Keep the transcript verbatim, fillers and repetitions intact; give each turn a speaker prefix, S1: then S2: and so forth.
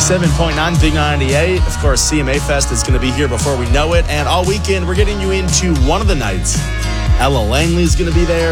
S1: ninety-seven point nine, Big ninety-eight. Of course, C M A Fest is going to be here before we know it. And all weekend, we're getting you into one of the nights. Ella Langley's going to be there.